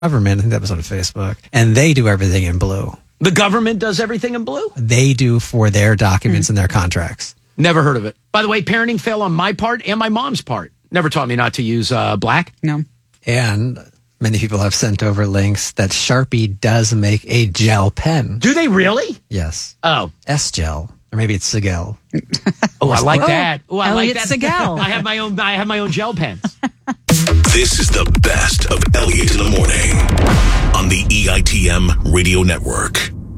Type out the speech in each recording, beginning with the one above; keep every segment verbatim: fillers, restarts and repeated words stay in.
government. I think that was on Facebook. And they do everything in blue. The government does everything in blue? They do for their documents mm. and their contracts. Never heard of it. By the way, parenting fail on my part and my mom's part. Never taught me not to use uh, black. No. And many people have sent over links that Sharpie does make a gel pen. Do they really? Yes. Oh. S-gel. Or maybe it's Sigel. Oh, I like that. Oh, I Elliot like that. Sigel. I have my own I have my own gel pens. This is the best of Elliot in the Morning on the E I T M Radio Network.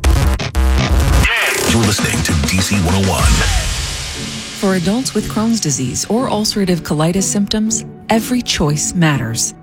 You're listening to D C one oh one. For adults with Crohn's disease or ulcerative colitis symptoms, every choice matters.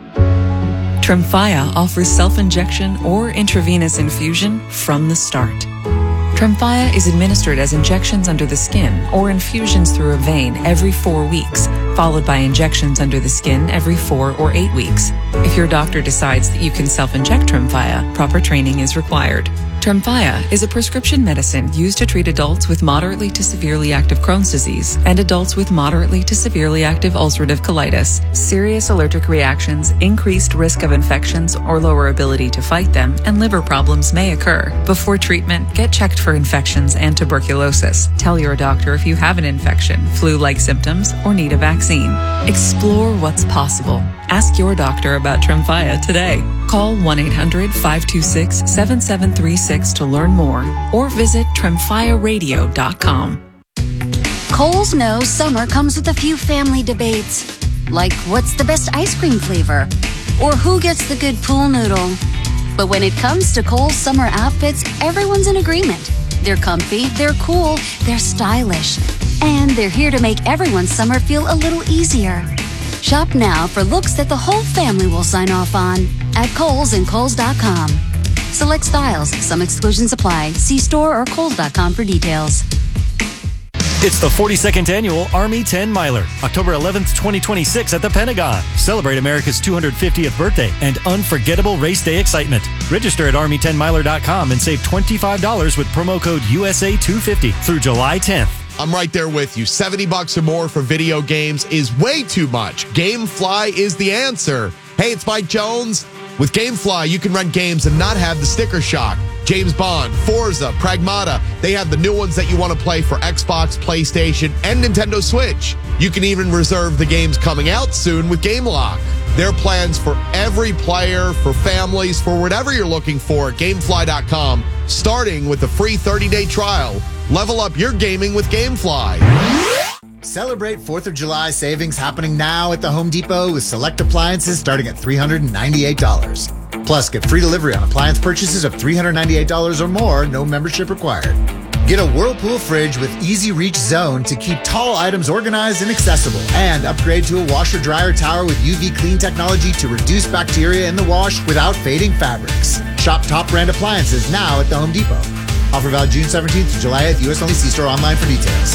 Tremfya offers self-injection or intravenous infusion from the start. Tremfya is administered as injections under the skin or infusions through a vein every four weeks, followed by injections under the skin every four or eight weeks. If your doctor decides that you can self-inject Tremfya, proper training is required. Tremfya is a prescription medicine used to treat adults with moderately to severely active Crohn's disease and adults with moderately to severely active ulcerative colitis. Serious allergic reactions, increased risk of infections or lower ability to fight them, and liver problems may occur. Before treatment, get checked for infections and tuberculosis. Tell your doctor if you have an infection, flu-like symptoms, or need a vaccine. Explore what's possible. Ask your doctor about Tremfya today. Call one eight hundred five two six seven seven three six to learn more or visit tremfya radio dot com. Kohl's knows summer comes with a few family debates, like what's the best ice cream flavor or who gets the good pool noodle. But when it comes to Kohl's summer outfits, everyone's in agreement. They're comfy, they're cool, they're stylish, and they're here to make everyone's summer feel a little easier. Shop now for looks that the whole family will sign off on at Kohl's and Kohl's dot com. Select styles, some exclusions apply. See store or Kohl's dot com for details. It's the forty-second Annual Army ten Miler, October eleventh, twenty twenty-six at the Pentagon. Celebrate America's two hundred fiftieth birthday and unforgettable race day excitement. Register at army ten miler dot com and save twenty-five dollars with promo code U S A two fifty through July tenth. I'm right there with you. seventy bucks or more for video games is way too much. GameFly is the answer. Hey, it's Mike Jones. With GameFly, you can rent games and not have the sticker shock. James Bond, Forza, Pragmata, they have the new ones that you want to play for Xbox, PlayStation, and Nintendo Switch. You can even reserve the games coming out soon with GameLock. There are plans for every player, for families, for whatever you're looking for at gamefly dot com, starting with a free thirty-day trial. Level up your gaming with GameFly. Celebrate fourth of July savings happening now at the Home Depot with select appliances starting at three hundred ninety-eight dollars. Plus, get free delivery on appliance purchases of three hundred ninety-eight dollars or more, no membership required. Get a Whirlpool fridge with Easy Reach Zone to keep tall items organized and accessible. And upgrade to a washer-dryer tower with U V clean technology to reduce bacteria in the wash without fading fabrics. Shop top brand appliances now at the Home Depot. Offer valid June seventeenth to July eighth. U S only. See store online for details.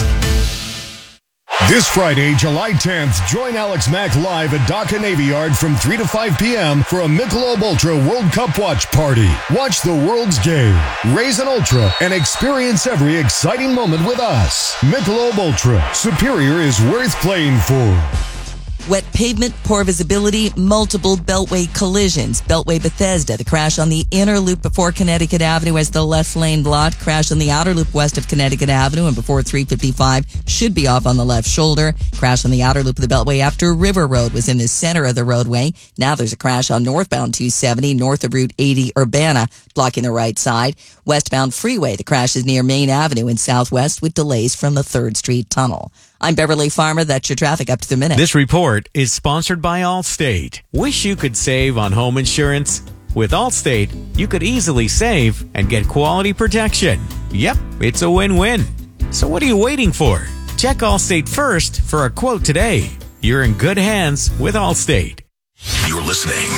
This Friday, July tenth, join Alex Mack live at Dhaka Navy Yard from three to five p.m. for a Michelob Ultra World Cup watch party. Watch the world's game, raise an Ultra, and experience every exciting moment with us. Michelob Ultra. Superior is worth playing for. Wet pavement, poor visibility, multiple Beltway collisions. Beltway Bethesda, the crash on the inner loop before Connecticut Avenue as the left lane blocked. Crash on the outer loop west of Connecticut Avenue and before three fifty-five should be off on the left shoulder. Crash on the outer loop of the Beltway after River Road was in the center of the roadway. Now there's a crash on northbound two seventy north of Route eighty Urbana, blocking the right side. Westbound freeway, the crash is near Main Avenue in southwest with delays from the third Street Tunnel. I'm Beverly Farmer. That's your traffic up to the minute. This report is sponsored by Allstate. Wish you could save on home insurance? With Allstate, you could easily save and get quality protection. Yep, it's a win-win. So what are you waiting for? Check Allstate first for a quote today. You're in good hands with Allstate. You're listening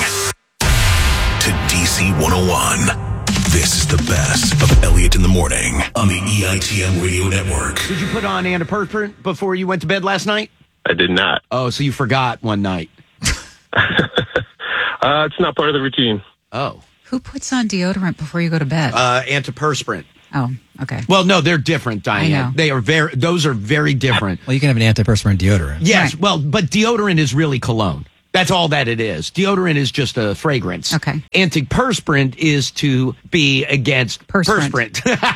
to D C one oh one. This is the best of Elliot in the Morning on the E I T M Radio Network. Did you put on antiperspirant before you went to bed last night? I did not. Oh, so you forgot one night. uh, it's not part of the routine. Oh. Who puts on deodorant before you go to bed? Uh, antiperspirant. Oh, okay. Well, no, they're different, Diane. I know. They are very, those are very different. Well, you can have an antiperspirant deodorant. Yes, Right. well, but deodorant is really cologne. That's all that it is. Deodorant is just a fragrance. Okay. Antiperspirant is to be against Perspirant.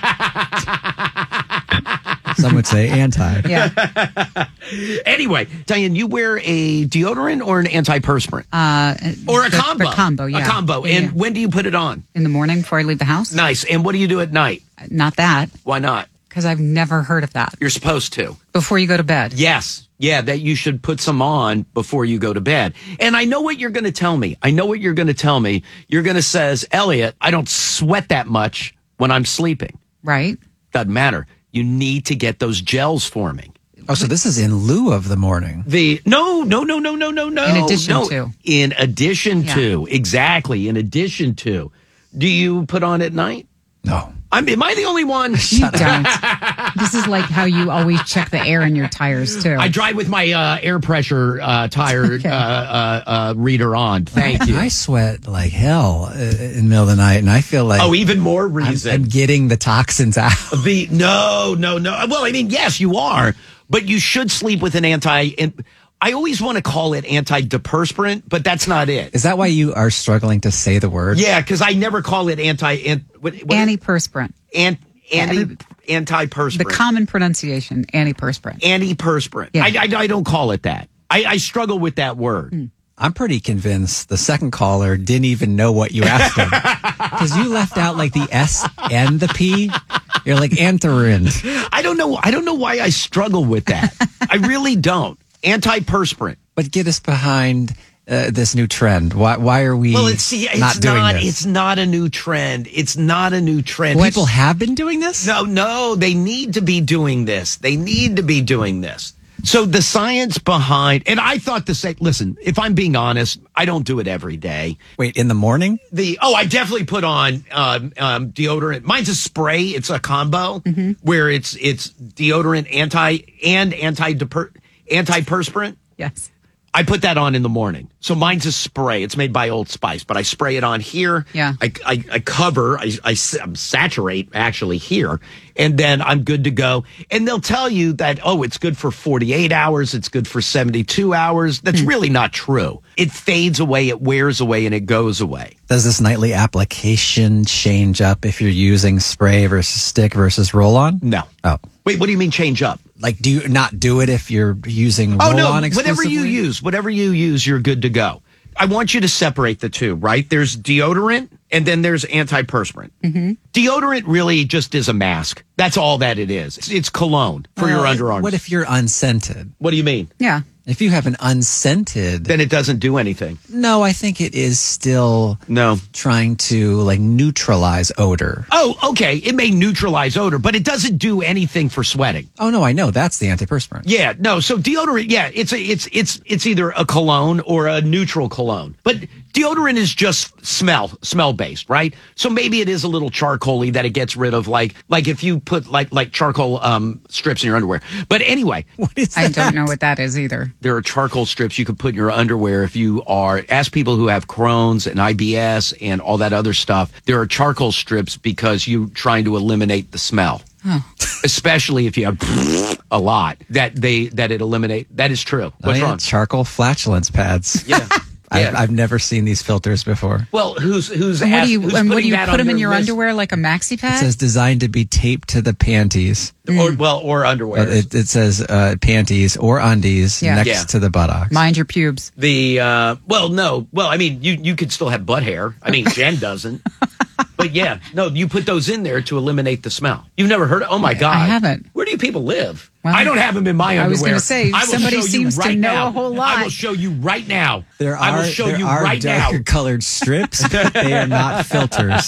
perspirant. Some would say anti. Yeah. Anyway, Diane, you wear a deodorant or an antiperspirant? Uh, or a the- combo? The combo, yeah. A combo. Yeah, And yeah. when do you put it on? In the morning before I leave the house? Nice. And what do you do at night? Not that, Why not? because I've never heard of that. You're supposed to. Before you go to bed. Yes. Yeah, that you should put some on before you go to bed. And I know what you're going to tell me. I know what you're going to tell me. You're going to says, Elliot, I don't sweat that much when I'm sleeping. Right. Doesn't matter. You need to get those gels forming. Oh, so this is in lieu of the morning. The no, no, no, no, no, no, no. In addition no. to. In addition Yeah. to. Exactly. In addition to. Do you put on at night? No. I'm, am I the only one? You don't. This is like how you always check the air in your tires, too. I drive with my uh, air pressure uh, tire Okay. uh, uh, uh, reader on. Thank you. I sweat like hell uh, in the middle of the night, and I feel like Oh, even more I'm, reason. I'm getting the toxins out. The no, no, no. Well, I mean, yes, you are, but you should sleep with an anti. And I always want to call it antideperspirant, but that's not it. Is that why you are struggling to say the word? Yeah, because I never call it anti. An, what, what, Antiperspirant. An, anti Every- antiperspirant. The common pronunciation, antiperspirant. Antiperspirant. Yeah. I, I, I don't call it that. I, I struggle with that word. I'm pretty convinced the second caller didn't even know what you asked him. Because you left out like the S and the P. You're like anthorine. I don't know. I don't know why I struggle with that. I really don't. Antiperspirant. But get us behind uh, this new trend. Why, why are we Well, it's see, it's not doing not. this? It's not a new trend. It's not a new trend. People have been doing this? No, no, they need to be doing this. They need to be doing this. So the science behind, and I thought the same. Listen, if I'm being honest, I don't do it every day. Wait, in the morning? The oh, I definitely put on um, um, deodorant. Mine's a spray. It's a combo where it's it's deodorant, anti and anti antiperspirant. Yes. I put that on in the morning. So mine's a spray. It's made by Old Spice, but I spray it on here. Yeah. I, I, I cover, I, I saturate actually here, and then I'm good to go. And they'll tell you that, oh, it's good for forty-eight hours. It's good for seventy-two hours. That's really not true. It fades away, it wears away, and it goes away. Does this nightly application change up if you're using spray versus stick versus roll-on? No. Oh. Wait, what do you mean change up? Like, do you not do it if you're using Oh, roll-on no, exclusively? whatever you use, whatever you use, you're good to go. I want you to separate the two, right? There's deodorant and then there's antiperspirant. Mm-hmm. Deodorant really just is a mask. That's all that it is. It's, it's cologne for your Well, underarms. What if you're unscented? What do you mean? Yeah. If you have an unscented, Then it doesn't do anything. no, I think it is still No. trying to like neutralize odor. Oh, okay. It may neutralize odor, but it doesn't do anything for sweating. Oh no, I know that's the antiperspirant. Yeah, no. So deodorant, yeah, it's a, it's it's it's either a cologne or a neutral cologne. But deodorant is just smell, smell based, right? So maybe it is a little charcoaly that it gets rid of, like like if you put like like charcoal um, strips in your underwear. But anyway, What is I that? don't know what that is either. there are charcoal strips you could put in your underwear if you are. Ask people who have Crohn's and I B S and all that other stuff. There are charcoal strips because you're trying to eliminate the smell. Especially if you have a lot, that they that it eliminate. That is true. Oh, What's yeah, wrong? charcoal flatulence pads. Yeah. I've, Yeah. I've never seen these filters before. Well, who's who's And what asked, do you who's and what do putting you that put on them in your list? underwear like a maxi It pad? says designed to be taped to the panties. or well, or underwear? Uh, It, it says uh, panties or undies Yeah. next Yeah. to the buttocks. Mind your pubes. the uh, well, no, well, I mean, you you could still have butt hair. I mean, Jen doesn't, but yeah, no, you put those in there to eliminate the smell. You've never heard of? Oh my god, I haven't. Where do you people live? Well, I don't have them in my I was underwear. gonna say, I will somebody show you seems to right know now. a whole I will lot. show you right now. There are, I will show there you are right now. darker colored strips, but they are not filters.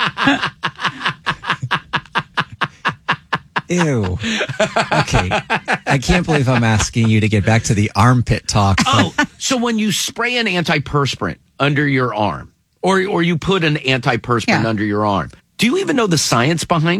Ew. Okay. I can't believe I'm asking you to get back to the armpit talk. Oh, so when you spray an antiperspirant under your arm, or or you put an antiperspirant Yeah. under your arm, do you even know the science behind it?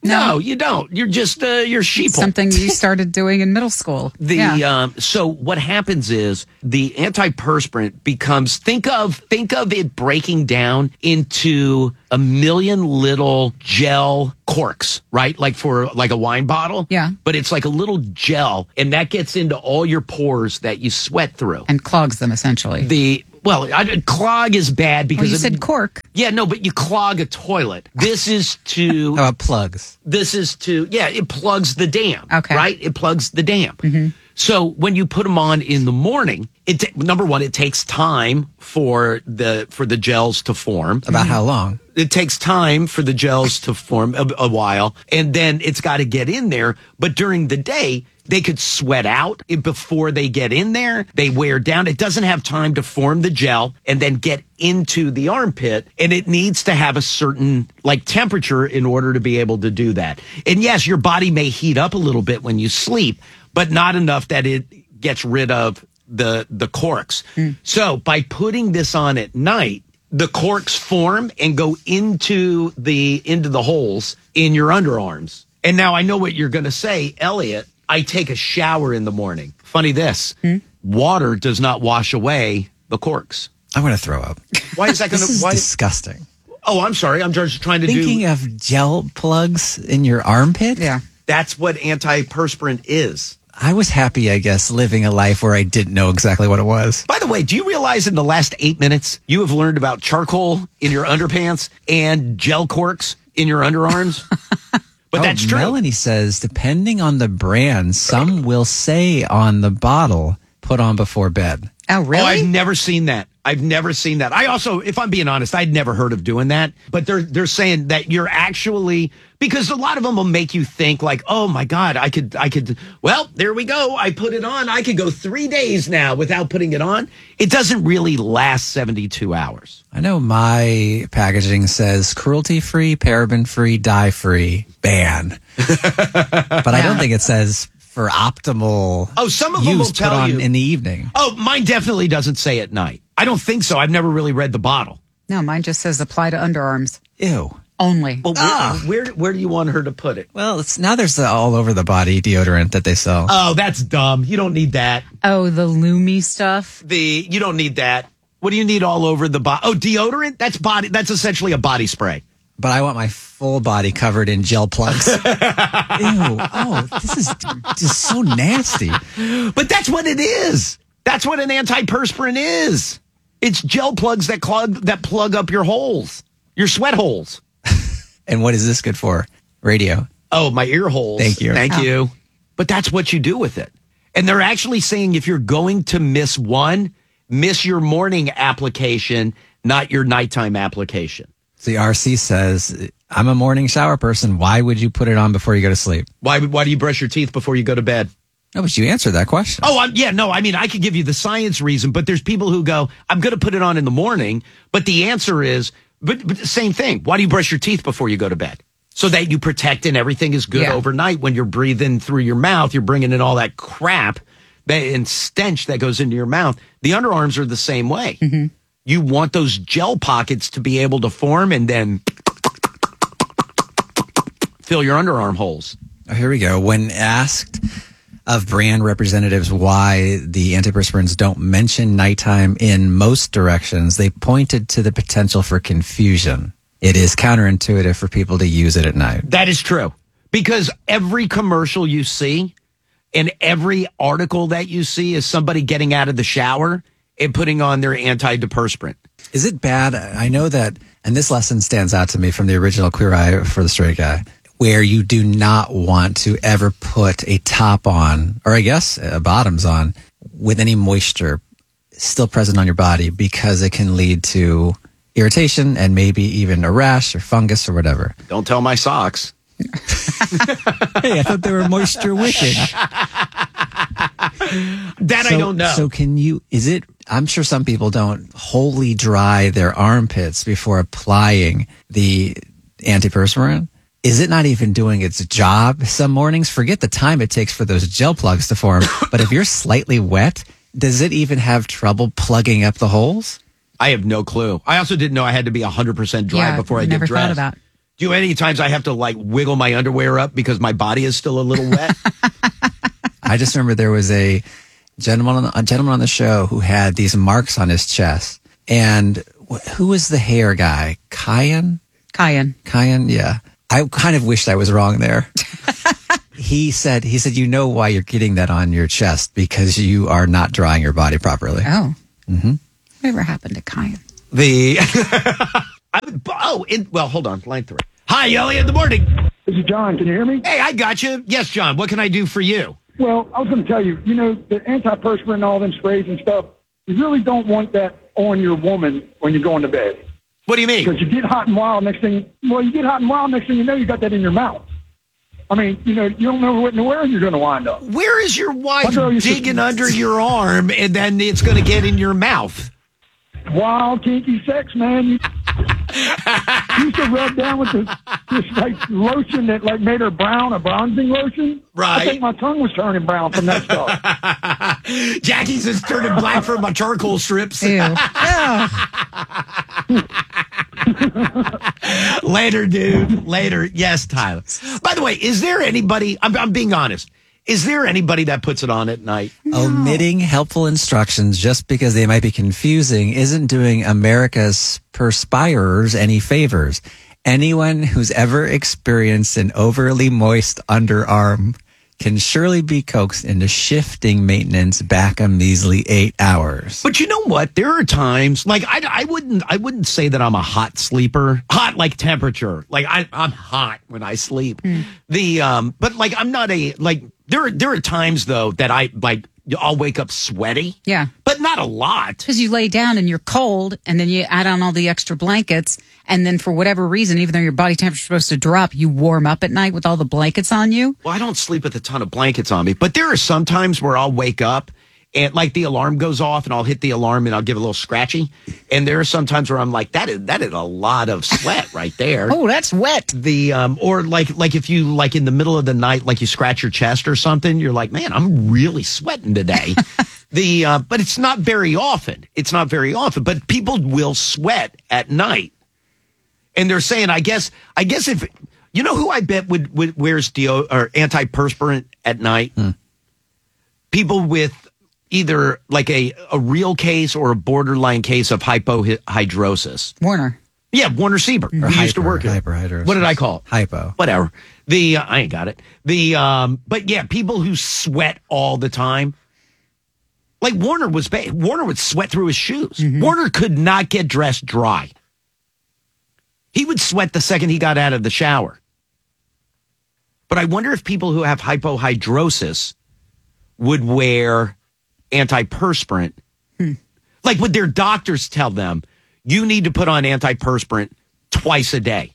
No, you don't. You're just uh, you're sheeple. Something you started doing in middle school. The yeah. um, so what happens is the antiperspirant becomes think of think of it breaking down into a million little gel corks, right? Like for like a wine bottle. Yeah. But it's like a little gel, and that gets into all your pores that you sweat through and clogs them essentially. The Well, I, clog is bad because well, you of, said cork. Yeah, no, but you clog a toilet. This is to How about plugs? This is to yeah, it plugs the dam. Okay, right? It plugs the dam. Mm-hmm. So when you put them on in the morning, it ta- number one, it takes time for the for the gels to form. About how long? It takes time for the gels to form a, a while, and then it's got to get in there. But during the day, they could sweat out before they get in there. They wear down. It doesn't have time to form the gel and then get into the armpit. And it needs to have a certain like temperature in order to be able to do that. And yes, your body may heat up a little bit when you sleep, but not enough that it gets rid of the, the corks. Mm. So by putting this on at night, the corks form and go into the, into the holes in your underarms. And now I know what you're going to say, Elliot. I take a shower in the morning. Funny this, hmm? Water does not wash away the corks. I'm going to throw up. Why is that going to? This is why? disgusting. Oh, I'm sorry. I'm just trying to Thinking do. of gel plugs in your armpit? Yeah. That's what antiperspirant is. I was happy, I guess, living a life where I didn't know exactly what it was. By the way, do you realize in the last eight minutes, you have learned about charcoal in your underpants and gel corks in your underarms? But oh, that's true. Melanie says, depending on the brand, some will say on the bottle, put on before bed. Oh, really? Oh, I've never seen that. I've never seen that. I also, if I'm being honest, I'd never heard of doing that. But they're they're saying that you're actually, because a lot of them will make you think like, oh my God, I could, I could, well, there we go. I put it on. I could go three days now without putting it on. It doesn't really last seventy-two hours. I know my packaging says cruelty-free, paraben-free, dye-free, ban. But I don't think it says for optimal oh, some of use them will put tell on you in the evening. Oh, mine definitely doesn't say at night. I don't think so. I've never really read the bottle. No, mine just says apply to underarms. Ew. Only. Well, where, where where do you want her to put it? Well, it's now there's the all over the body deodorant that they sell. Oh, that's dumb. You don't need that. Oh, the Lumi stuff. The you don't need that. What do you need all over the body? Oh, deodorant? That's body. That's essentially a body spray. But I want my full body covered in gel plugs. Ew. Oh, this is just so nasty. But that's what it is. That's what an antiperspirant is. It's gel plugs that clog that plug up your holes, your sweat holes. And what is this good for? Radio. Oh, my ear holes. Thank you. Thank oh. you. But that's what you do with it. And they're actually saying if you're going to miss one, miss your morning application, not your nighttime application. The R C says, I'm a morning shower person. Why would you put it on before you go to sleep? Why Why do you brush your teeth before you go to bed? No, but you answered that question. Oh, I'm, yeah, no, I mean, I could give you the science reason, but there's people who go, I'm going to put it on in the morning. But the answer is, but, but the same thing. Why do you brush your teeth before you go to bed? So that you protect and everything is good yeah. overnight. When you're breathing through your mouth, you're bringing in all that crap and stench that goes into your mouth. The underarms are the same way. Mm-hmm. You want those gel pockets to be able to form and then fill your underarm holes. Oh, here we go. When asked of brand representatives why the antiperspirants don't mention nighttime in most directions, they pointed to the potential for confusion. It is counterintuitive for people to use it at night. That is true. Because every commercial you see and every article that you see is somebody getting out of the shower and putting on their antidepressant. Is it bad? I know that, and this lesson stands out to me from the original Queer Eye for the Straight Guy, where you do not want to ever put a top on, or I guess a bottoms on, with any moisture still present on your body, because it can lead to irritation and maybe even a rash or fungus or whatever. Don't tell my socks. Hey, I thought they were moisture wicking. That so, I don't know. So can you, is it, I'm sure some people don't wholly dry their armpits before applying the antiperspirant. Is it not even doing its job some mornings? Forget the time it takes for those gel plugs to form. But if you're slightly wet, does it even have trouble plugging up the holes? I have no clue. I also didn't know I had to be one hundred percent dry yeah, before I never get dressed. thought about. Do you know how many times I have to like wiggle my underwear up because my body is still a little wet? I just remember there was a gentleman on the, a gentleman on the show who had these marks on his chest. And wh- who was the hair guy? Kyan? Kyan. Kyan, yeah. I kind of wished I was wrong there. He said, he said, you know why you're getting that on your chest, because you are not drying your body properly. Oh. Mm-hmm. Whatever happened to Kyan? The I would, oh, in, well, hold on, line three. Hi, Elliot, in the morning. This is John. Can you hear me? Hey, I got you. Yes, John. What can I do for you? Well, I was going to tell you, you know, the antiperspirant and all them sprays and stuff, you really don't want that on your woman when you're going to bed. What do you mean? Because you get hot and wild, next thing, well, you get hot and wild, next thing you know, you got that in your mouth. I mean, you know, you don't know what where you're going to wind up. Where is your wife digging to- under your arm and then it's going to get in your mouth? Wild, kinky sex, man. You, you used to rub down with this, this like lotion that like made her brown, a bronzing lotion. Right. I think my tongue was turning brown from that stuff. Jackie's is turning black from my charcoal strips. Ew. Later, dude. Later. Yes, Tyler. By the way, is there anybody, I'm, I'm being honest, is there anybody that puts it on at night? No. Omitting helpful instructions just because they might be confusing isn't doing America's perspirers any favors. Anyone who's ever experienced an overly moist underarm can surely be coaxed into shifting maintenance back a measly eight hours. But you know what? There are times, like I, I wouldn't, I wouldn't say that I'm a hot sleeper. Hot like temperature. Like I, I'm hot when I sleep. Mm. The, um, but like I'm not a like. There are there are times though that I like. I'll wake up sweaty. Yeah, but not a lot because you lay down and you're cold, and then you add on all the extra blankets, and then for whatever reason, even though your body temperature is supposed to drop, you warm up at night with all the blankets on you. Well, I don't sleep with a ton of blankets on me, but there are some times where I'll wake up and like the alarm goes off, and I'll hit the alarm and I'll give a little scratchy. And there are some times where I'm like, that is that is a lot of sweat right there. Oh, that's wet. The um or like like if you like in the middle of the night, like you scratch your chest or something, you're like, man, I'm really sweating today. the uh, but it's not very often. It's not very often. But people will sweat at night, and they're saying, I guess, I guess if you know who I bet would, would wears deo or antiperspirant at night, hmm. people with either like a, a real case or a borderline case of hypohidrosis. Warner. Yeah, Warner Siebert. Or Who hyper, used to work here. Hyperhidrosis. What did I call it? Hypo. Whatever. The uh, I ain't got it. The um, but yeah, people who sweat all the time. Like Warner was ba- Warner would sweat through his shoes. Mm-hmm. Warner could not get dressed dry. He would sweat the second he got out of the shower. But I wonder if people who have hypohidrosis would wear antiperspirant. Hmm. Like, would their doctors tell them, you need to put on antiperspirant twice a day?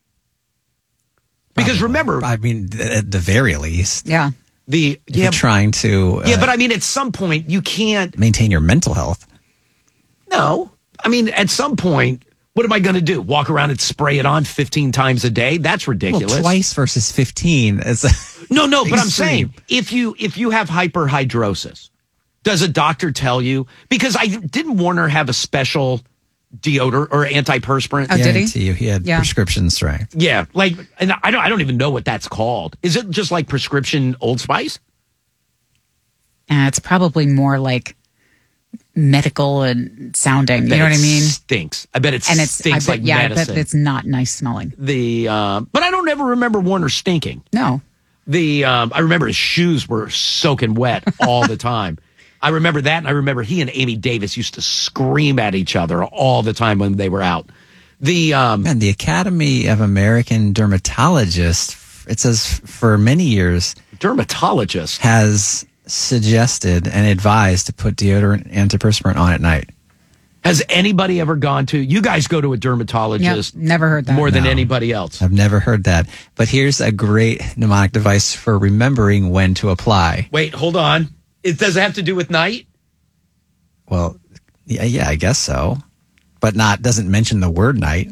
Because Probably. remember, I mean, at the very least. Yeah. The if yeah, you're trying to. Uh, yeah, but I mean, at some point, you can't maintain your mental health. No. I mean, at some point, what am I going to do? Walk around and spray it on fifteen times a day? That's ridiculous. Well, twice versus fifteen is no, no. But I'm saying if you if you have hyperhidrosis, does a doctor tell you? Because I didn't Warner have a special deodorant or antiperspirant. Oh, did he? To you, he had yeah. prescription strength. Yeah, like, and I don't I don't even know what that's called. Is it just like prescription Old Spice? Uh, it's probably more like medical and sounding. You know what I mean? Stinks. I bet it and it's, stinks I bet, like yeah, medicine. I bet it's not nice smelling. The uh, but I don't ever remember Warner stinking. No. The um, I remember his shoes were soaking wet all the time. I remember that, and I remember he and Amy Davis used to scream at each other all the time when they were out. The um, and the Academy of American Dermatologists, it says for many years, dermatologist has suggested and advised to put deodorant antiperspirant on at night. Has anybody ever gone to? You guys go to a dermatologist? Yep, never heard that. More than No. anybody else. I've never heard that. But here's a great mnemonic device for remembering when to apply. Wait, hold on. It does it have to do with night? Well, yeah, yeah, I guess so. But not doesn't mention the word night.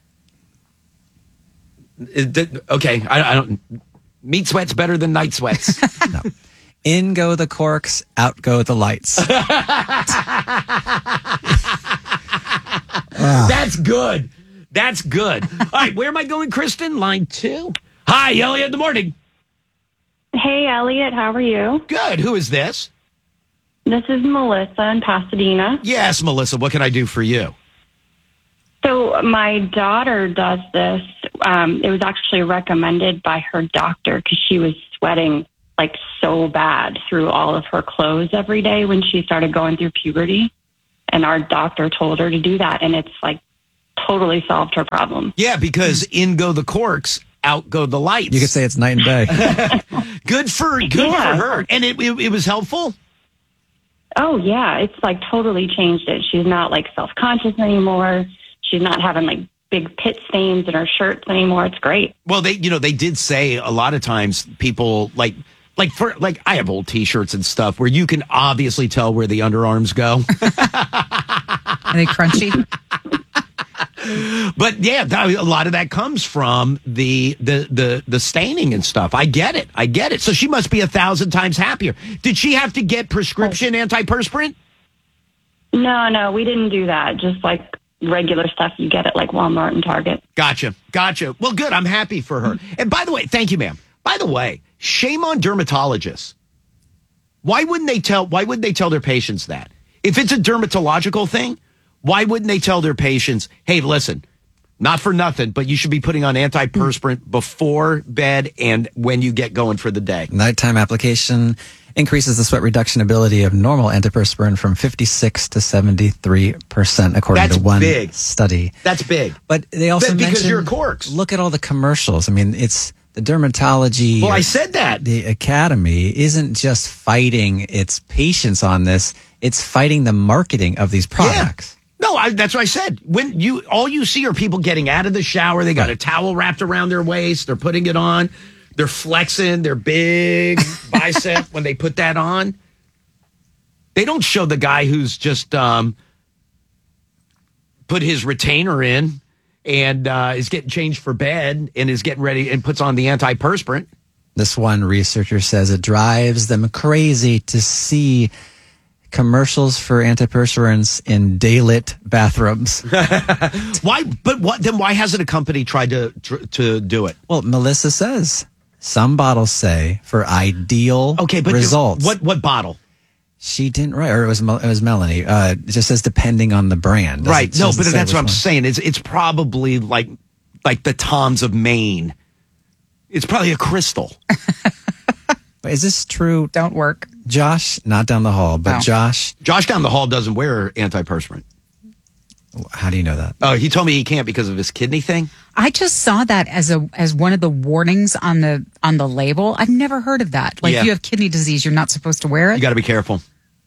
It did- okay, I, I don't. Meat sweats better than night sweats. No. In go the corks, out go the lights. That's good. That's good. All right, where am I going, Kristen? Line two. Hi, Elliot in the morning. Hey, Elliot, how are you? Good. Who is this? This is Melissa in Pasadena. Yes, Melissa. What can I do for you? So my daughter does this. Um, it was actually recommended by her doctor because she was sweating like so bad through all of her clothes every day when she started going through puberty. And our doctor told her to do that. And it's like totally solved her problem. Yeah, because in go the corks, out go the lights. You could say it's night and day. Good for good Yeah. for her. And it, it it was helpful? Oh, yeah. It's like totally changed it. She's not like self-conscious anymore. She's not having like big pit stains in her shirts anymore. It's great. Well, they you know, they did say a lot of times people like like for like I have old t-shirts and stuff where you can obviously tell where the underarms go. Are they crunchy? But yeah, that, a lot of that comes from the, the the the staining and stuff. I get it. I get it. So she must be a thousand times happier. Did she have to get prescription antiperspirant? No, no, we didn't do that. Just like regular stuff you get at like Walmart and Target. Gotcha. Gotcha. Well, good. I'm happy for her. And by the way, thank you, ma'am. By the way, shame on dermatologists. Why wouldn't they tell why wouldn't they tell their patients that? If it's a dermatological thing, why wouldn't they tell their patients, hey, listen, not for nothing, but you should be putting on antiperspirant before bed and when you get going for the day? Nighttime application increases the sweat reduction ability of normal antiperspirant from fifty-six to seventy-three percent, according That's to one big. study. That's big. But they also But because mentioned, you're corks. Look at all the commercials. I mean, it's the dermatology. Well, I said that. The academy isn't just fighting its patients on this; it's fighting the marketing of these products. No, I, that's what I said. When you all you see are people getting out of the shower, they got a towel wrapped around their waist, they're putting it on, they're flexing their big bicep when they put that on. They don't show the guy who's just um, put his retainer in and uh, is getting changed for bed and is getting ready and puts on the antiperspirant. This one researcher says it drives them crazy to see commercials for antiperspirants in daylit bathrooms. Why? But what? Then why hasn't a company tried to tr- to do it? Well, Melissa says some bottles say for ideal okay, but results. What what bottle? She didn't write, or it was Mel- it was Melanie. Uh, it just says depending on the brand. Doesn't- Right. No, doesn't but say that's which what I'm one. saying. It's it's probably like like the Toms of Maine. It's probably a crystal. Is this true? Don't work. Josh, not down the hall, but No. Josh. Josh down the hall doesn't wear antiperspirant. How do you know that? Oh, he told me he can't because of his kidney thing. I just saw that as a as one of the warnings on the on the label. I've never heard of that. Like Yeah. if you have kidney disease, you're not supposed to wear it. You got to be careful.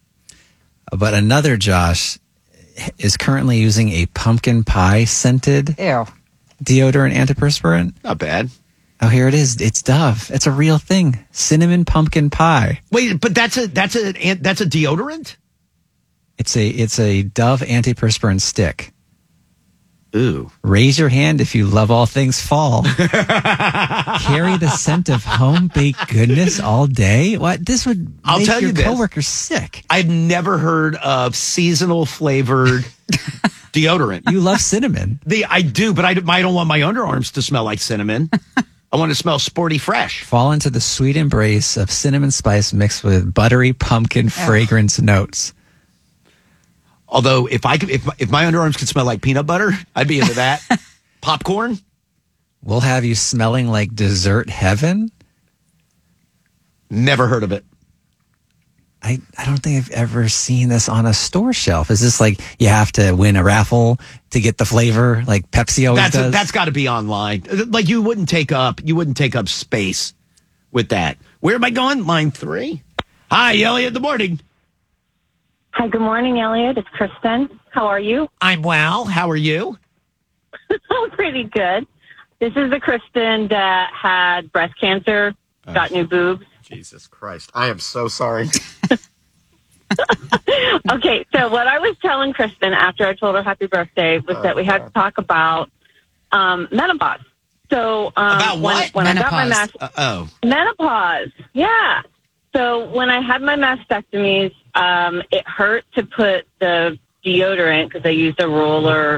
But another Josh is currently using a pumpkin pie scented Ew. deodorant antiperspirant. Not bad. Oh, here it is. It's Dove. It's a real thing. Cinnamon pumpkin pie. Wait, but that's a that's a that's a deodorant. It's a it's a Dove antiperspirant stick. Ooh. Raise your hand if you love all things fall. Carry the scent of home baked goodness all day. What? This would I'll make tell your you this. coworkers sick. I've never heard of seasonal flavored deodorant. You love cinnamon. The I do, but I, I don't want my underarms to smell like cinnamon. I want to smell sporty fresh. Fall into the sweet embrace of cinnamon spice mixed with buttery pumpkin fragrance notes. Although if I could, if my, if my underarms could smell like peanut butter, I'd be into that. Popcorn. We'll have you smelling like dessert heaven. Never heard of it. I, I don't think I've ever seen this on a store shelf. Is this like you have to win a raffle to get the flavor like Pepsi always That's does? a, that's got to be online. Like you wouldn't take up you wouldn't take up space with that. Where am I going? Line three. Hi, Elliot. Good morning. Hi, good morning, Elliot. It's Kristen. How are you? I'm well. How are you? I'm pretty good. This is the Kristen that had breast cancer, got new boobs. Jesus Christ. I am so sorry. Okay, so what I was telling Kristen after I told her happy birthday was that we had to talk about um, menopause. So um, About what? when, when I got my Menopause. mas- Uh, oh. menopause, yeah. So when I had my mastectomies, um, it hurt to put the deodorant because I used a roller,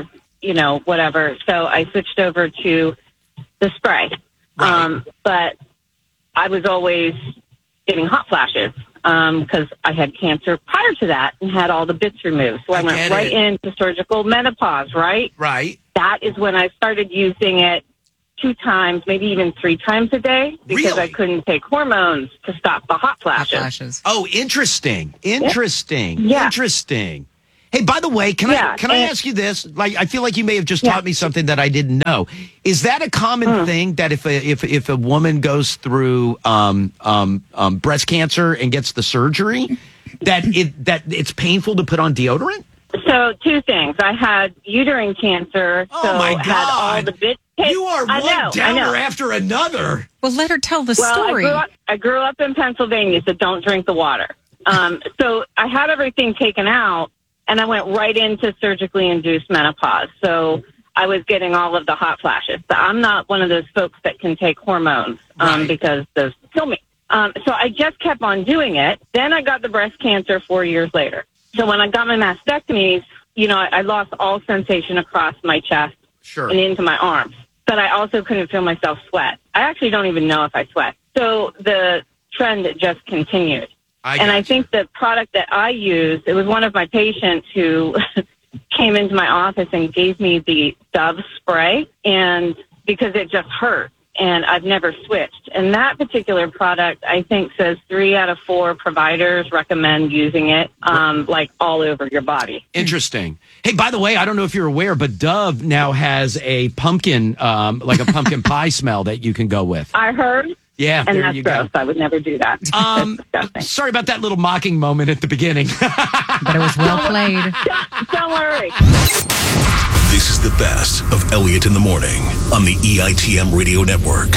you know, whatever. So I switched over to the spray. Right. Um, but I was always getting hot flashes because um, I had cancer prior to that and had all the bits removed. So I, I went get right it. into surgical menopause, right? Right. That is when I started using it two times, maybe even three times a day because Really? I couldn't take hormones to stop the hot flashes. Flashes. Oh, interesting. Interesting. Yeah. Interesting. Hey, by the way, can Yeah, I can I and- ask you this? Like, I feel like you may have just Yeah. taught me something that I didn't know. Is that a common Mm. thing that if a if if a woman goes through um, um, um, breast cancer and gets the surgery, that it that it's painful to put on deodorant? So two things. I had uterine cancer, Oh, so my had all God. the bits. You are I one know, I downer know. after another. Well, let her tell the Well, story. I grew, up, I grew up in Pennsylvania, so don't drink the water. Um, so I had everything taken out, and I went right into surgically induced menopause. So I was getting all of the hot flashes. But I'm not one of those folks that can take hormones um, Right. because those kill me. Um, so I just kept on doing it. Then I got the breast cancer four years later. So when I got my mastectomies, you know, I, I lost all sensation across my chest Sure. and into my arms. But I also couldn't feel myself sweat. I actually don't even know if I sweat. So the trend just continued. I and I got think the product that I used, it was one of my patients who came into my office and gave me the Dove spray, and because it just hurt. And I've never switched. And that particular product, I think, says three out of four providers recommend using it, um, like all over your body. Interesting. Hey, by the way, I don't know if you're aware, but Dove now has a pumpkin, um, like a pumpkin pie smell that you can go with. I heard. Yeah, And there that's you gross. go. I would never do that. Um, That's disgusting. sorry about that little mocking moment at the beginning. But it was well played. Don't, don't worry. This is the best of Elliot in the Morning on the E I T M Radio Network.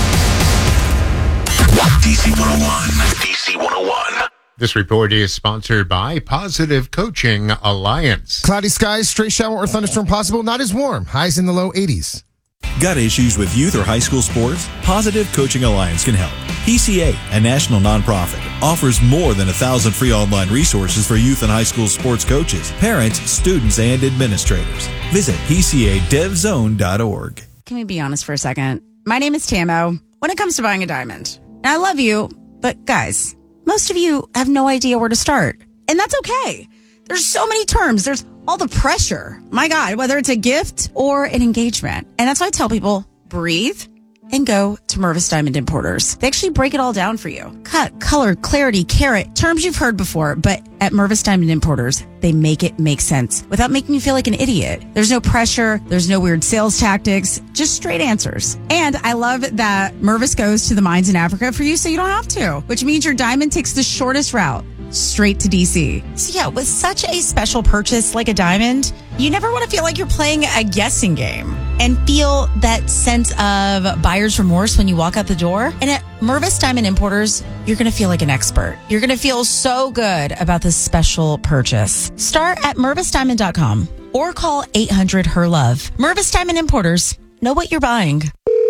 D C one oh one. D C one oh one. This report is sponsored by Positive Coaching Alliance. Cloudy skies, stray shower or thunderstorm possible, not as warm. Highs in the low eighties. Got issues with youth or high school sports? Positive Coaching Alliance can help. P C A, a national nonprofit, offers more than a thousand free online resources for youth and high school sports coaches, parents, students, and administrators. Visit P C A dev zone dot org. Can we be honest for a second? My name is Tamo. When it comes to buying a diamond, I love you, but guys, most of you have no idea where to start. And that's okay. There's so many terms. There's all the pressure. My God, whether it's a gift or an engagement. And that's why I tell people, breathe and go to Mervis Diamond Importers. They actually break it all down for you. Cut, color, clarity, carat, terms you've heard before, but at Mervis Diamond Importers, they make it make sense without making you feel like an idiot. There's no pressure. There's no weird sales tactics, just straight answers. And I love that Mervis goes to the mines in Africa for you so you don't have to, which means your diamond takes the shortest route straight to D C. So yeah, with such a special purchase like a diamond, you never want to feel like you're playing a guessing game and feel that sense of buyer's remorse when you walk out the door. And at Mervis Diamond Importers, you're going to feel like an expert. You're going to feel so good about this special purchase. Start at mervis diamond dot com or call eight hundred her love. Mervis Diamond Importers, know what you're buying.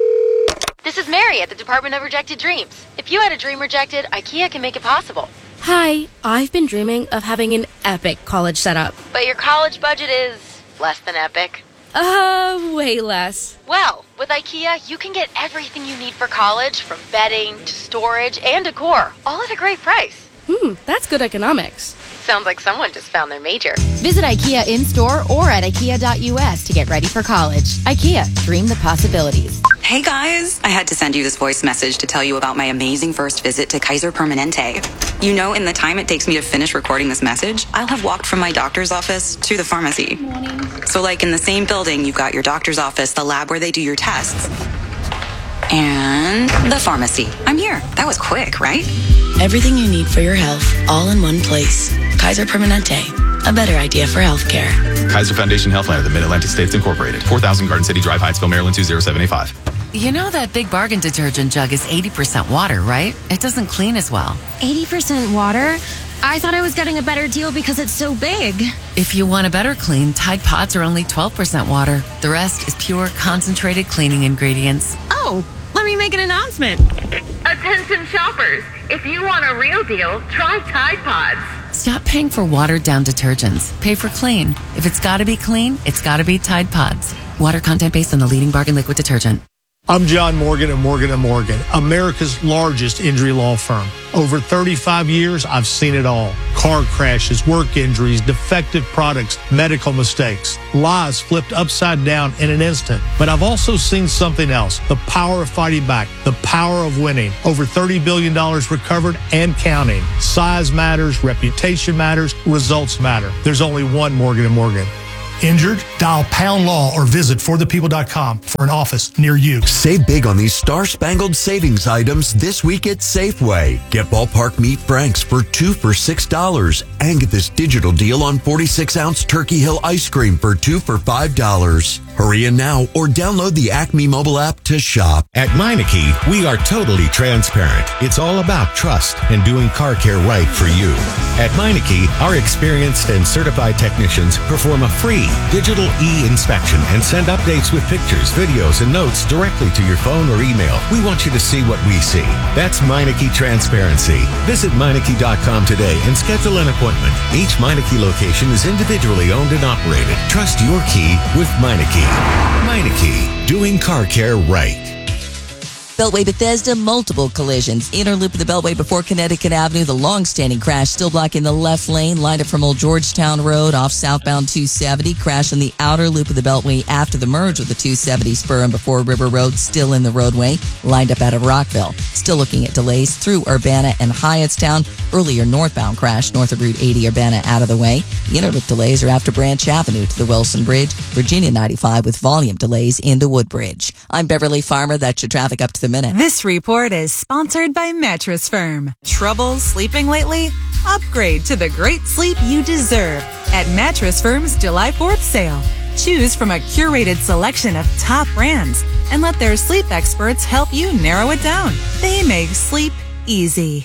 This is Mary at the Department of Rejected Dreams. If you had a dream rejected, IKEA can make it possible. Hi, I've been dreaming of having an epic college setup. But your college budget is less than epic. Uh, way less. Well, with IKEA, you can get everything you need for college, from bedding to storage and decor, all at a great price. Hmm, that's good economics. Sounds like someone just found their major. Visit IKEA in-store or at ikea dot u s to get ready for college. IKEA, dream the possibilities. Hey guys, I had to send you this voice message to tell you about my amazing first visit to Kaiser Permanente. You know, in the time it takes me to finish recording this message, I'll have walked from my doctor's office to the pharmacy. So like in the same building, you've got your doctor's office, the lab where they do your tests, and the pharmacy. I'm here. That was quick, right? Everything you need for your health, all in one place. Kaiser Permanente, a better idea for healthcare. Kaiser Foundation Healthline of the Mid-Atlantic States Incorporated. four thousand Garden City Drive, Hyattsville, Maryland, two zero seven eight five. You know that Big Bargain detergent jug is eighty percent water, right? It doesn't clean as well. eighty percent water? I thought I was getting a better deal because it's so big. If you want a better clean, Tide Pods are only twelve percent water. The rest is pure, concentrated cleaning ingredients. Oh, let me make an announcement. Attention shoppers, if you want a real deal, try Tide Pods. Stop paying for watered-down detergents. Pay for clean. If it's got to be clean, it's got to be Tide Pods. Water content based on the leading bargain liquid detergent. I'm John Morgan of Morgan and Morgan, America's largest injury law firm. Over thirty-five years, I've seen it all. Car crashes, work injuries, defective products, medical mistakes, lives flipped upside down in an instant. But I've also seen something else, the power of fighting back, the power of winning. Over thirty billion dollars recovered and counting. Size matters, reputation matters, results matter. There's only one Morgan and Morgan. Injured? Dial Pound Law or visit for the people dot com for an office near you. Save big on these star-spangled savings items this week at Safeway. Get Ballpark Meat Franks for two for six dollars and get this digital deal on forty-six ounce Turkey Hill ice cream for two for five dollars. Hurry in now or download the Acme mobile app to shop. At Meineke, we are totally transparent. It's all about trust and doing car care right for you. At Meineke, our experienced and certified technicians perform a free digital e-inspection and send updates with pictures, videos, and notes directly to your phone or email. We want you to see what we see. That's Meineke Transparency. Visit Meineke dot com today and schedule an appointment. Each Meineke location is individually owned and operated. Trust your key with Meineke. Meineke, doing car care right. Beltway Bethesda, multiple collisions. Inner loop of the Beltway before Connecticut Avenue. The long-standing crash still blocking the left lane. Lined up from Old Georgetown Road off southbound two seventy. Crash in the outer loop of the Beltway after the merge with the two seventy spur and before River Road. Still in the roadway. Lined up out of Rockville. Still looking at delays through Urbana and Hyattstown. Earlier northbound crash north of Route eighty Urbana out of the way. The inner loop delays are after Branch Avenue to the Wilson Bridge. Virginia ninety-five with volume delays into Woodbridge. I'm Beverly Farmer. That's your traffic up to the minute. This report is sponsored by Mattress Firm. Trouble sleeping lately? Upgrade to the great sleep you deserve at Mattress Firm's July fourth sale. Choose from a curated selection of top brands and let their sleep experts help you narrow it down. They make sleep easy.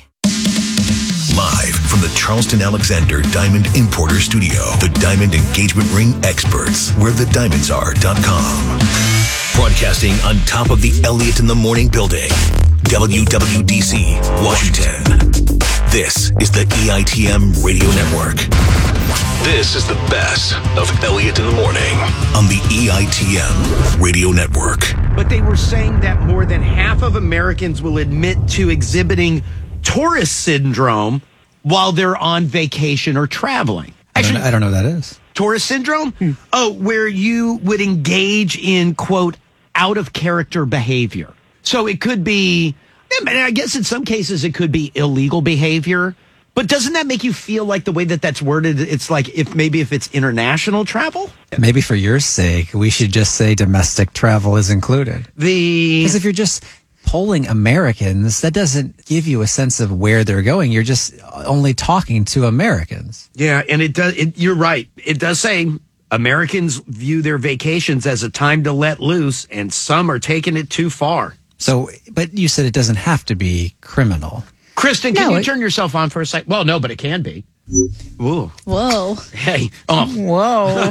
Live from the Charleston Alexander Diamond Importer Studio, the Diamond Engagement Ring experts, where the diamonds are dot com. Broadcasting on top of the Elliott in the Morning building, W W D C, Washington. This is the E I T M Radio Network. This is the best of Elliott in the Morning on the E I T M Radio Network. But they were saying that more than half of Americans will admit to exhibiting tourist syndrome while they're on vacation or traveling. Actually, I don't, I don't know what that is. Tourist syndrome? Hmm. Oh, where you would engage in, quote, out of character behavior. So it could be, I guess in some cases it could be illegal behavior, but doesn't that make you feel like the way that that's worded, it's like if maybe if it's international travel? Maybe for your sake, we should just say domestic travel is included. The Because if you're just polling Americans, that doesn't give you a sense of where they're going. You're just only talking to Americans. Yeah, and it does. It, you're right. It does say Americans view their vacations as a time to let loose, and some are taking it too far. So, but you said it doesn't have to be criminal. Kristen, can No, you it- turn yourself on for a sec? Well, no, but it can be. Ooh. Whoa. Hey. Oh. Whoa.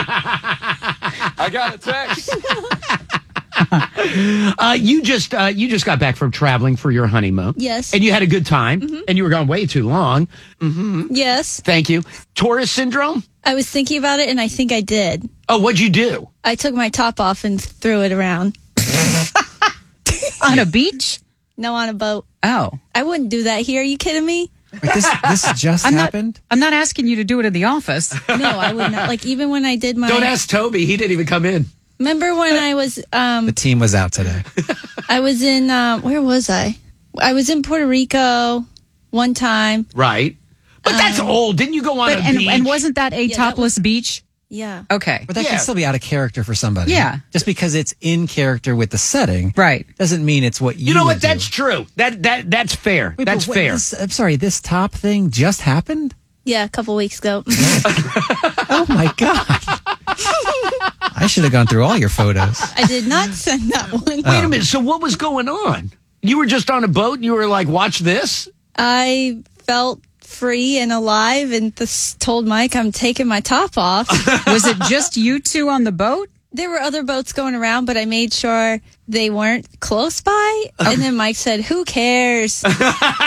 I got a text. uh, you just uh, you just got back from traveling for your honeymoon. Yes. And you had a good time. Mhm. And you were gone way too long. Mm-hmm. Yes. Thank you. Tourist syndrome? I was thinking about it and I think I did. Oh, what'd you do? I took my top off and threw it around. On a beach? No, on a boat. Oh. I wouldn't do that here. Are you kidding me? Wait, this this just I'm happened? Not, I'm not asking you to do it in the office. No, I would not. Like, even when I did my... Don't ask Toby. He didn't even come in. Remember when I was... Um, The team was out today. I was in... Um, where was I? I was in Puerto Rico one time. Right. But that's Um, old. Didn't you go on But, a and, beach? and wasn't that a Yeah, that topless beach? Yeah. Okay. But that Yeah. can still be out of character for somebody. Yeah. Just because it's in character with the setting. Right. Doesn't mean it's what you You know would what? That's do. true. That that That's fair. Wait, that's but wait, fair. this- I'm sorry, this top thing just happened? Yeah, a couple weeks ago. Oh my God. I should have gone through all your photos. I did not send that one. Wait a minute. So what was going on? You were just on a boat and you were like, watch this? I felt free and alive and this told Mike I'm taking my top off. Was it just you two on the boat? There were other boats going around, but I made sure they weren't close by. And then Mike said, who cares? So I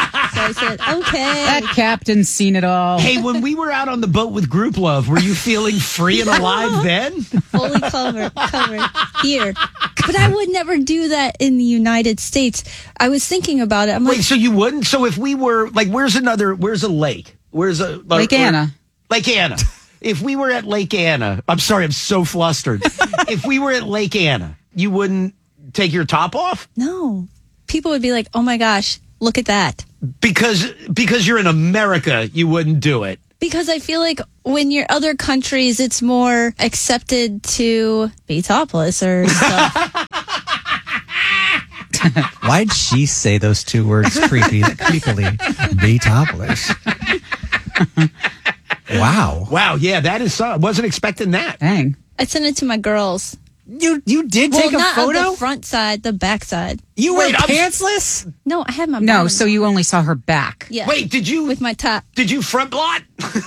I said, okay. That captain's seen it all. Hey, when we were out on the boat with Group Love, were you feeling free and alive then? Fully covered, covered here. But I would never do that in the United States. I was thinking about it. I'm Wait, like, so you wouldn't? So if we were, like, where's another, where's a lake? Where's a... Lake or, Anna. Lake Anna. If we were at Lake Anna, I'm sorry, I'm so flustered. If we were at Lake Anna, you wouldn't take your top off? no. People would be like, oh my gosh, look at that. Because because you're in America, you wouldn't do it. Because I feel like when you're other countries, it's more accepted to be topless or stuff. Why'd she say those two words creepy, creepily? Be topless. Wow. Wow, yeah, that is, I wasn't expecting that. Dang. I sent it to my girls. You you did Well, take a not photo? of the front side, the back side. You were Wait, I'm- pantsless? No, I had my No, bottom so on. you only saw her back. Yeah. Wait, did you With my top. did you front blot?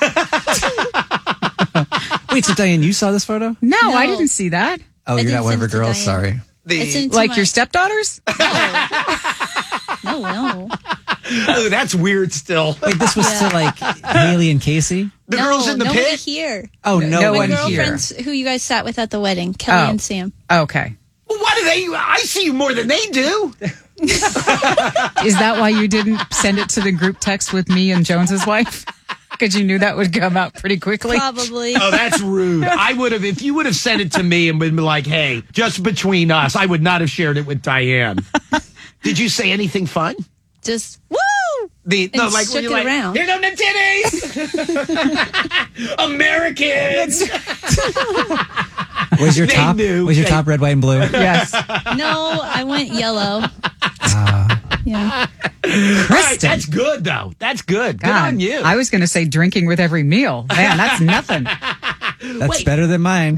Wait, so Diane, you saw this photo? No, No. I didn't see that. Oh, I you're didn't not one of her send it to girls. Diane. Sorry. I sent it to Like my- your stepdaughters? No, no. Oh, that's weird still. Wait, this was Yeah. still like Haley and Casey? The no, girls in the nobody pit? here. Oh, no, No My one here. girlfriends who you guys sat with at the wedding, Kelly Oh. and Sam. Okay. Well, why do they, I see you more than they do. Is that why you didn't send it to the group text with me and Jones's wife? Because you knew that would come out pretty quickly. Probably. Oh, that's rude. I would have, if you would have sent it to me and been like, hey, just between us, I would not have shared it with Diane. Did you say anything fun? Just, woo! The, And no, like, shook were you it like, around. here come the titties! Americans! Was your They top knew. was your They- top red, white, and blue? Yes. No, I went yellow. Uh, Yeah. All right, that's good, though. That's good. Good God, on you. I was going to say drinking with every meal. Man, that's nothing. that's Wait. better than mine.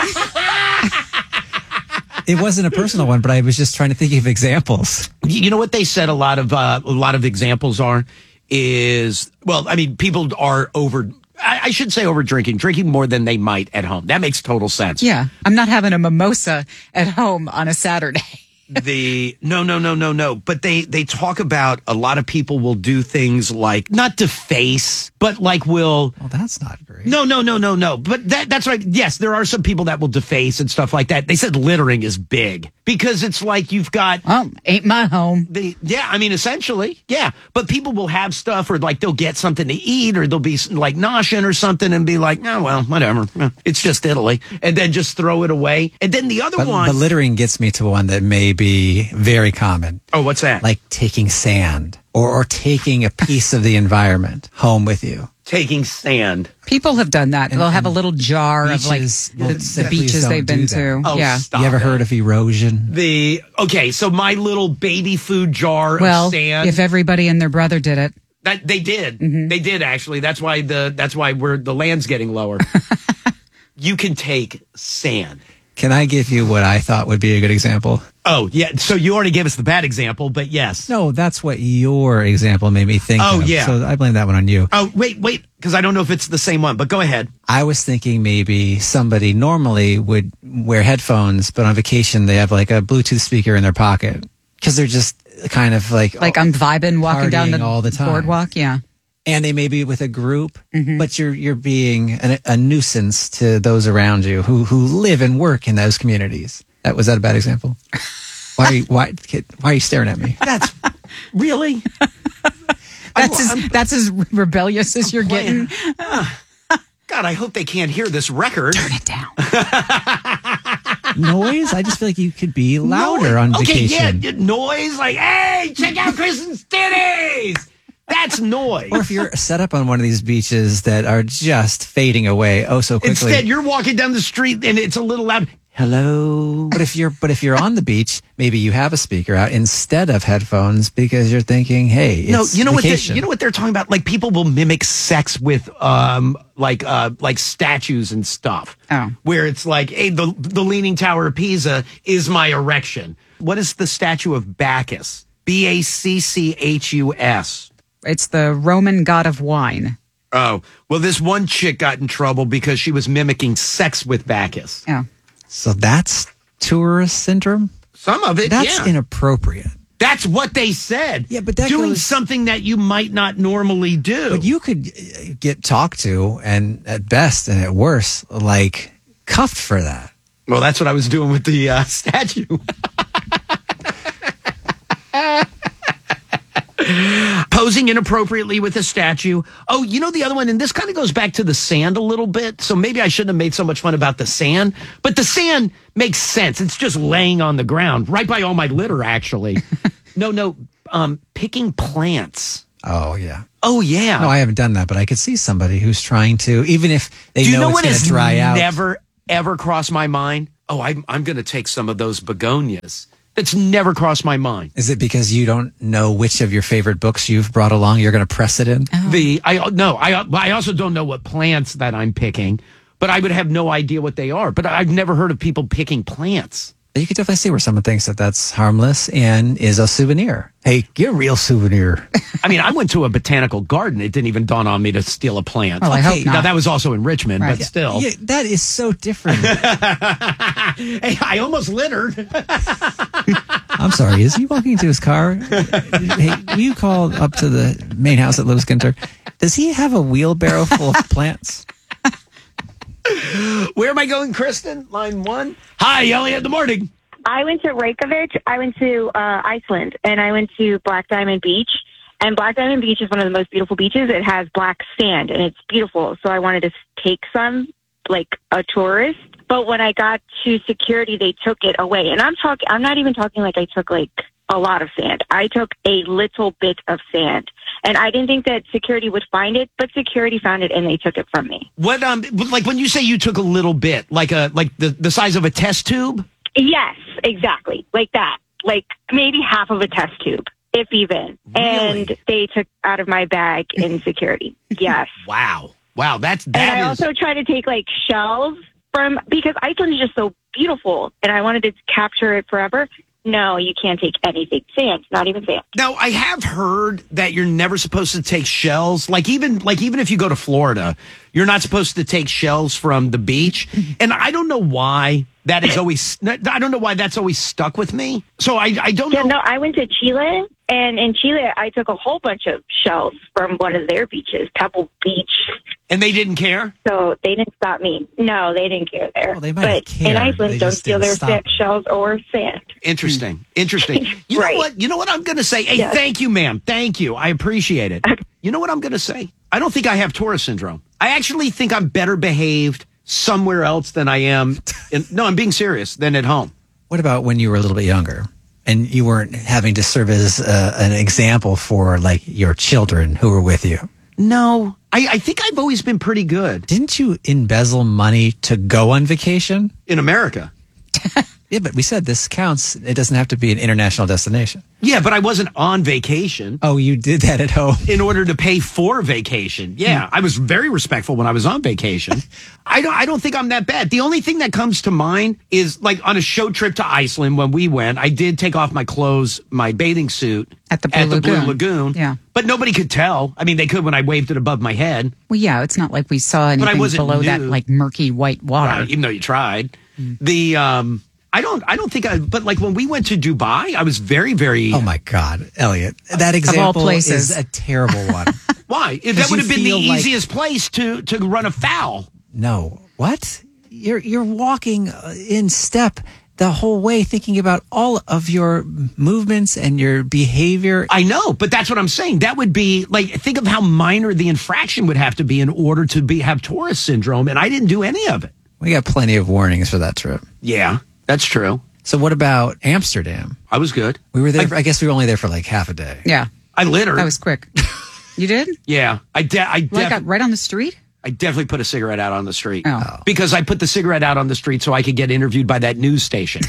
It wasn't a personal one, but I was just trying to think of examples. You know what they said a lot of uh, a lot of examples are is, well, I mean, people are over, I, I should say over drinking, drinking more than they might at home. That makes total sense. Yeah. I'm not having a mimosa at home on a Saturday. The no no no no no but they they talk about a lot of people will do things like not deface but like will Well, that's not great. no no no no no but that that's right. Yes, there are some people that will deface and stuff like that. They said littering is big because it's like you've got Oh, ain't my home. the yeah I mean essentially yeah, but people will have stuff or like they'll get something to eat or they'll be like noshing or something and be like, oh well, whatever, it's just Italy, and then just throw it away. And then the other But, one but littering gets me to one that may be very common. oh what's that? Like taking sand or, or taking a piece of the environment home with you. Taking sand. People have done that. And- They'll have a and little jar of like beaches- the, well, the please beaches don't they've do been that. to. Oh, yeah. stop you ever it. heard of erosion? The okay, so my little baby food jar Well, of sand. if everybody and their brother did it. that they did, Mm-hmm. they did actually. That's why the that's why we're the land's getting lower. You can take sand. Can I give you what I thought would be a good example? Oh yeah, so you already gave us the bad example, but yes. No, that's what your example made me think Oh, of. yeah. So I blame that one on you. Oh wait, wait, because I don't know if it's the same one. But go ahead. I was thinking maybe somebody normally would wear headphones, but on vacation they have like a Bluetooth speaker in their pocket because they're just kind of like Like I'm vibing, walking down partying the, all the time. boardwalk. Yeah. and they may be with a group, Mm-hmm. but you're you're being an, a nuisance to those around you who who live and work in those communities. That was that a bad example? Why are you, why kid, why are you staring at me? That's really That's as that's as rebellious as you're playing. getting. God, I hope they can't hear this record. Turn it down. Noise? I just feel like you could be louder on Okay, vacation. yeah, noise like, hey, check out Kristen's titties. That's noise. Or if you're set up on one of these beaches that are just fading away oh so quickly. Instead, you're walking down the street and it's a little loud. Hello. But if you're but if you're on the beach, maybe you have a speaker out instead of headphones because you're thinking, hey, it's No, you know what? They, vacation. you know what they're talking about? Like people will mimic sex with, um, like, uh, like statues and stuff. Oh. Where it's like, hey, the the Leaning Tower of Pisa is my erection. What is the statue of Bacchus? B A C C H U S. It's the Roman god of wine. Oh, well, this one chick got in trouble because she was mimicking sex with Bacchus. Yeah. So that's tourist syndrome? Some of it, That's yeah. inappropriate. That's what they said. Yeah, but that doing goes- something that you might not normally do. But you could uh, get talked to, and at best and at worst, like cuffed for that. Well, that's what I was doing with the uh, statue. Posing inappropriately with a statue. Oh, you know the other one, and this kind of goes back to the sand a little bit, so maybe I shouldn't have made so much fun about the sand, but the sand makes sense. It's just laying on the ground, right by all my litter, actually. no, no, um, picking plants. Oh, yeah. Oh, yeah. No, I haven't done that, but I could see somebody who's trying to, even if they Do you know, know it's what going has to dry out. never, ever crossed my mind? Oh, I'm, I'm going to take some of those begonias. That's never crossed my mind. Is it because you don't know which of your favorite books you've brought along? You're going to press it in? The I no, I I also don't know what plants that I'm picking, but I would have no idea what they are. But I've never heard of people picking plants. You could definitely see where someone thinks that that's harmless and is a souvenir. Hey, get a real souvenir. I mean, I went to a botanical garden. It didn't even dawn on me to steal a plant. Well, I hope Now, not. that was also in Richmond, Right. but still. Yeah, that is so different. Hey, I almost littered. I'm sorry. Is he walking to his car? Hey, will you call up to the main house at Lewis Ginter? Does he have a wheelbarrow full of plants? Where am I going, Kristen? Line one. Hi, Elliot. Good morning. I went to Reykjavik. I went to uh, Iceland, and I went to Black Diamond Beach. And Black Diamond Beach is one of the most beautiful beaches. It has black sand, and it's beautiful. So I wanted to take some, like a tourist. But when I got to security, they took it away. And I'm talking. I'm not even talking like I took like a lot of sand. I took a little bit of sand, and I didn't think that security would find it, but security found it, and they took it from me. What um like when you say you took a little bit, like a like the, the size of a test tube? Yes, exactly. Like that. Like maybe half of a test tube, if even. And they took out of my bag in security. Yes. Wow. Wow, that's And that I is also tried to take like shells from, because Iceland is just so beautiful and I wanted to capture it forever. No, you can't take anything. Sand, not even sand. Now, I have heard that you're never supposed to take shells. Like even like even if you go to Florida, you're not supposed to take shells from the beach. And I don't know why that is always I don't know why that's always stuck with me. So I I don't Yeah, know. no, I went to Chile, and in Chile, I took a whole bunch of shells from one of their beaches, Pebble Beach. And they didn't care? So they didn't stop me. No, they didn't care there. they might have but cared. in Iceland, They don't just steal didn't their stop. sa- shells or sand. Interesting. Interesting. You Right. know what? You know what I'm going to say? Hey, Yes. thank you, ma'am. Thank you. I appreciate it. You know what I'm going to say? I don't think I have tourist syndrome. I actually think I'm better behaved somewhere else than I am. In, no, I'm being serious, than at home. What about when you were a little bit younger and you weren't having to serve as uh, an example for like your children who were with you? No, I, I think I've always been pretty good. Didn't you embezzle money to go on vacation? In America. Yeah, but we said this counts. It doesn't have to be an international destination. Yeah, but I wasn't on vacation. Oh, you did that at home? In order to pay for vacation. Yeah, I was very respectful when I was on vacation. I don't I don't think I'm that bad. The only thing that comes to mind is like on a show trip to Iceland when we went, I did take off my clothes, my bathing suit At the Blue Blue Lagoon. Lagoon. Yeah. But nobody could tell. I mean, they could when I waved it above my head. Well, yeah, it's not like we saw But I anything wasn't below that nude. like murky white water. Right, even though you tried. The um I don't I don't think I but like when we went to Dubai, I was very, very Oh my God, Elliot. That Of all example places. is a terrible one. Why? If Because that would you have been the feel like- easiest place to to run afoul. No. What? You're you're walking uh, in step the whole way thinking about all of your movements and your behavior. I know, but that's what I'm saying. That would be like think of how minor the infraction would have to be in order to be have tourist syndrome, and I didn't do any of it. We got plenty of warnings for that trip. Yeah, that's true. So what about Amsterdam? I was good. We were there. For, I guess we were only there for like half a day. Yeah. I littered. That was quick. You did? Yeah, I de- I, Like def- uh, right on the street? I definitely put a cigarette out on the street. Oh. Because I put the cigarette out on the street so I could get interviewed by that news station.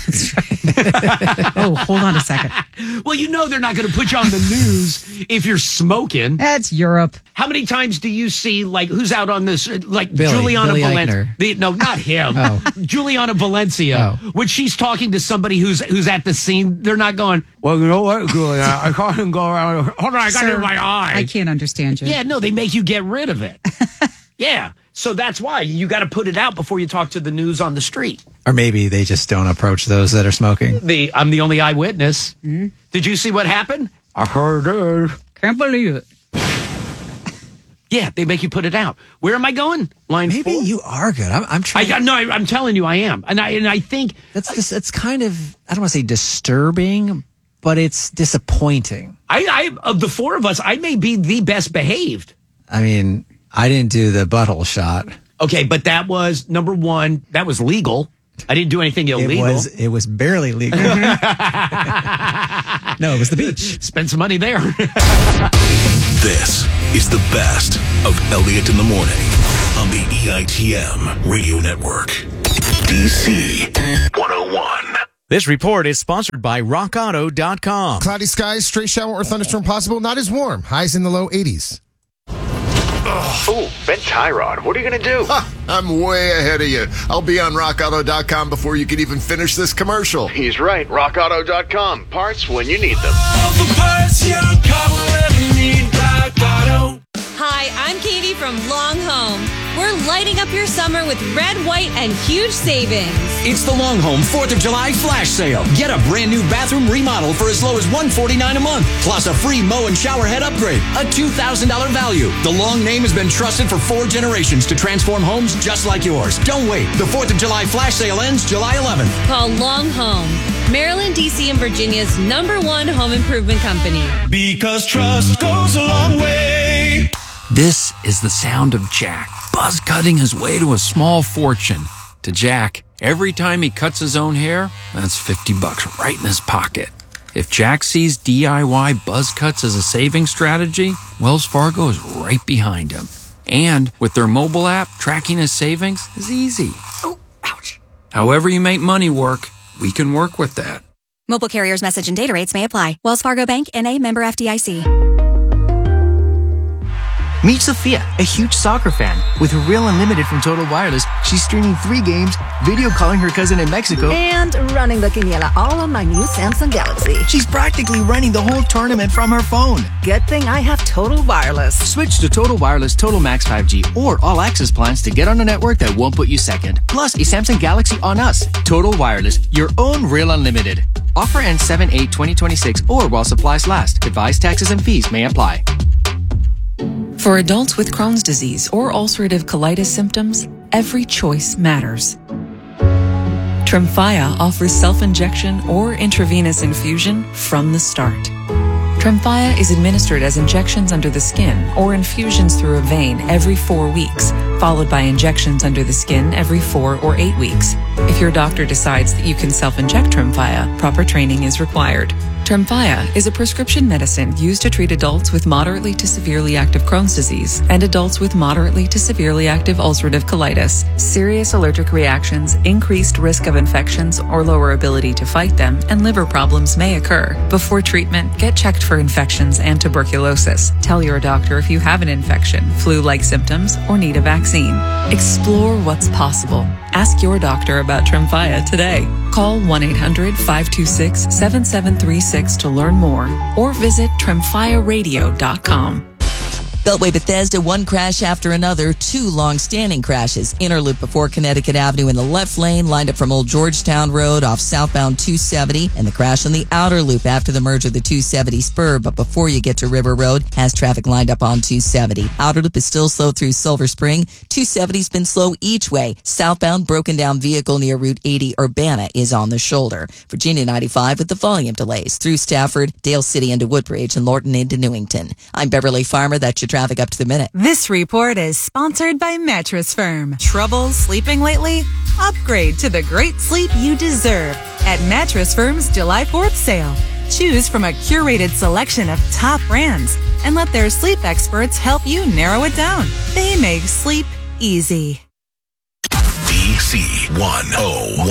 Oh, hold on a second. Well, you know they're not going to put you on the news if you're smoking. That's Europe. How many times do you see, like, who's out on this, uh, like, Billy, Juliana Billy Valencia? Eichner. The, no, not him. Oh. Juliana Valencia. Oh. When she's talking to somebody who's who's at the scene, they're not going, well, you know what, Juliana, I can't go around. Hold on, I got it Sir, in my eye. I can't understand you. Yeah, no, they make you get rid of it. Yeah. So that's why you got to put it out before you talk to the news on the street. Or maybe they just don't approach those that are smoking. The I'm the only eyewitness. Mm-hmm. Did you see what happened? I heard it. Can't believe it. Yeah, they make you put it out. Where am I going? Line Maybe four? you are good. I'm, I'm trying. I, no, I, I'm telling you, I am, and I and I think that's just, it's kind of, I don't want to say disturbing, but it's disappointing. I, I of the four of us, I may be the best behaved. I mean, I didn't do the butthole shot. Okay, but that was number one. That was legal. I didn't do anything illegal. It was, it was barely legal. No, it was the beach. Spend some money there. This is the best of Elliott in the Morning on the E I T M Radio Network. D C one oh one. This report is sponsored by rock auto dot com. Cloudy skies, stray shower or thunderstorm possible. Not as warm. Highs in the low eighties. Oh, Ben Tyrod, what are you going to do? Ha, I'm way ahead of you. I'll be on rock auto dot com before you can even finish this commercial. He's right. rock auto dot com. Parts when you need them. All the parts your car will ever need. Rock Auto. Hi, I'm Katie from Long Home. We're lighting up your summer with red, white, and huge savings. It's the Long Home fourth of July flash sale. Get a brand new bathroom remodel for as low as one hundred forty-nine dollars a month, plus a free mow and shower head upgrade, a two thousand dollars value. The Long name has been trusted for four generations to transform homes just like yours. Don't wait. The fourth of July flash sale ends July eleventh. Call Long Home, Maryland, D C, and Virginia's number one home improvement company. Because trust goes a long way. This is the sound of Jack, buzz cutting his way to a small fortune. To Jack, every time he cuts his own hair, that's fifty bucks right in his pocket. If Jack sees D I Y buzz cuts as a saving strategy, Wells Fargo is right behind him. And with their mobile app, tracking his savings is easy. Oh, ouch. However you make money work, we can work with that. Mobile carriers' message and data rates may apply. Wells Fargo Bank, N A, member F D I C. Meet Sophia, a huge soccer fan. With her Real Unlimited from Total Wireless, she's streaming three games, video calling her cousin in Mexico, and running the quiniela all on my new Samsung Galaxy. She's practically running the whole tournament from her phone. Good thing I have Total Wireless. Switch to Total Wireless Total Max five G or All Access plans to get on a network that won't put you second. Plus, a Samsung Galaxy on us. Total Wireless, your own Real Unlimited. Offer ends seven eight twenty twenty-six or while supplies last. Advised taxes and fees may apply. For adults with Crohn's disease or ulcerative colitis symptoms, every choice matters. Tremfya offers self-injection or intravenous infusion from the start. Tremfya is administered as injections under the skin or infusions through a vein every four weeks, followed by injections under the skin every four or eight weeks. If your doctor decides that you can self-inject Tremfya, proper training is required. Tremfya is a prescription medicine used to treat adults with moderately to severely active Crohn's disease and adults with moderately to severely active ulcerative colitis. Serious allergic reactions, increased risk of infections or lower ability to fight them, and liver problems may occur. Before treatment, get checked for infections and tuberculosis. Tell your doctor if you have an infection, flu-like symptoms, or need a vaccine. Explore what's possible. Ask your doctor about Tremfya today. Call one eight hundred five two six seven seven three six to learn more or visit tremfya radio dot com. Beltway Bethesda, one crash after another, two long-standing crashes. Inner loop before Connecticut Avenue in the left lane, lined up from Old Georgetown Road off southbound two seventy, and the crash on the outer loop after the merge of the two seventy spur, but before you get to River Road, has traffic lined up on two seventy. Outer loop is still slow through Silver Spring. two seventy's been slow each way. Southbound broken down vehicle near Route eighty Urbana is on the shoulder. Virginia ninety-five with the volume delays through Stafford, Dale City into Woodbridge, and Lorton into Newington. I'm Beverly Farmer. That's your traffic up to the minute. This report is sponsored by Mattress Firm. Trouble sleeping lately? Upgrade to the great sleep you deserve at Mattress Firm's July fourth sale. Choose from a curated selection of top brands and let their sleep experts help you narrow it down. They make sleep easy. D C one oh one.